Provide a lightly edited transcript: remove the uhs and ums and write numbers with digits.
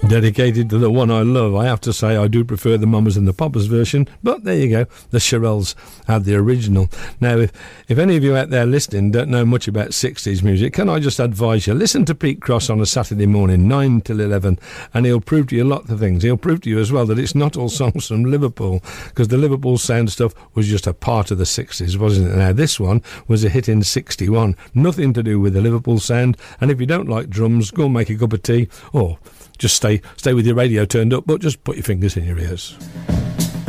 Dedicated to the one I love. I have to say I do prefer the Mamas and the Papas version, but there you go. The Shirelles had the original. Now, if any of you out there listening don't know much about 60s music, can I just advise you, listen to Pete Cross on a Saturday morning, 9 till 11, and he'll prove to you lots of things. He'll prove to you as well that it's not all songs from Liverpool, because the Liverpool sound stuff was just a part of the 60s, wasn't it? Now, this one was a hit in 61. Nothing to do with the Liverpool sound, and if you don't like drums, go and make a cup of tea, or just stay with your radio turned up, but just put your fingers in your ears.